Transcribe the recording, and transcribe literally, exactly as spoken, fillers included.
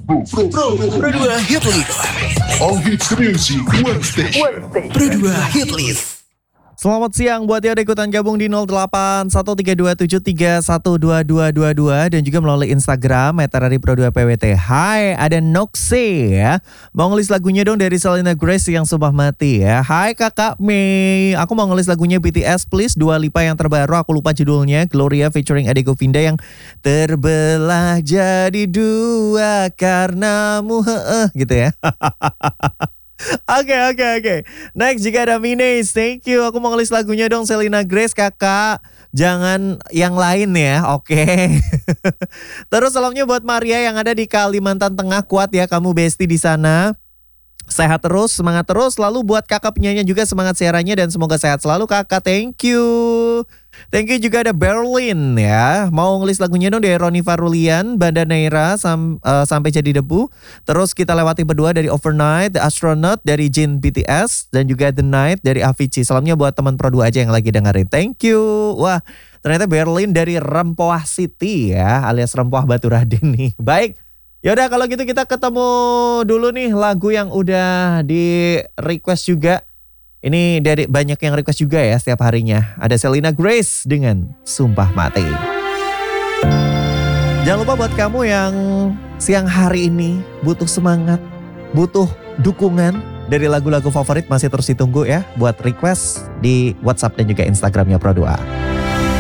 Pro dua Hit List. All hits music, one station. Pro dua Hit List. Selamat siang buat yang ada ikutan gabung di nol delapan satu tiga dua tujuh tiga satu dua dua dua dua dan juga melalui Instagram Metarari Pro dua P W T. Hai, ada Noxe ya. Mau ngelis lagunya dong dari Selena Grace yang sumpah mati ya. Hai Kakak Mei, aku mau ngelis lagunya B T S please, Dua Lipa yang terbaru, aku lupa judulnya, Gloria featuring Ade Govinda yang terbelah jadi dua karenamu heeh gitu ya. Oke oke oke. Next juga ada Mines, thank you. Aku mau ngelis lagunya dong Selena Grace kakak. Jangan yang lain ya, oke. Terus salamnya buat Maria yang ada di Kalimantan Tengah, kuat ya kamu besti di sana. Sehat terus, semangat terus. Lalu buat kakak penyanyi juga semangat siarannya dan semoga sehat selalu kakak. Thank you. Thank you juga ada Berlin ya. Mau ngelis lagunya dong dari Roni Farulian, Banda Neira sam, uh, sampai jadi debu. Terus kita lewati berdua dari Overnight, The Astronaut dari Jin B T S dan juga The Night dari Avicii. Salamnya buat teman Pro dua aja yang lagi dengerin. Thank you. Wah, ternyata Berlin dari Rempoah City ya, alias Rempoah Baturadin nih. Baik. Yaudah kalau gitu kita ketemu dulu nih lagu yang udah di request juga. Ini dari banyak yang request juga ya setiap harinya. Ada Selena Grace dengan Sumpah Mati. Jangan lupa buat kamu yang siang hari ini butuh semangat, butuh dukungan dari lagu-lagu favorit masih terus ditunggu ya. Buat request di WhatsApp dan juga Instagramnya Pro dua.